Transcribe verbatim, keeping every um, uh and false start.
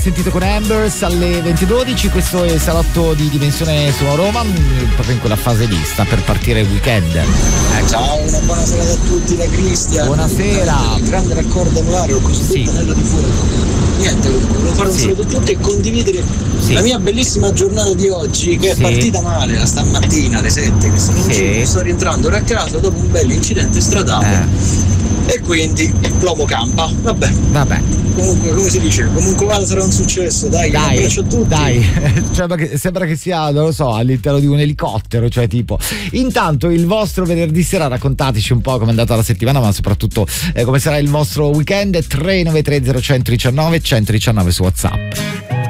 sentito con Ambers alle venti e dodici. Questo è il salotto di Dimensione su Roma, proprio in quella fase lì, sta per partire il weekend. Ecco. Ciao, una buona serata a tutti da Cristian. Buonasera. Il grande raccordo anulare, il cosiddetto Sì. anello di fuoco. Niente, volevo fare un Sì. saluto a tutti e condividere Sì. la mia bellissima giornata di oggi, che Sì. è partita male la stamattina alle sette, che sono in Sì. giro, sto rientrando ora a casa dopo un bel incidente stradale. Eh. E quindi l'uomo campa. Vabbè. Vabbè. Comunque, come si dice, comunque vada sarà un successo, dai, un Dai, abbraccio a tutti. dai, cioè, che sembra che sia, non lo so, all'interno di un elicottero, cioè tipo. Intanto il vostro venerdì sera, raccontateci un po' come è andata la settimana, ma soprattutto eh, come sarà il vostro weekend. Tre nove tre zero uno uno uno uno uno su WhatsApp.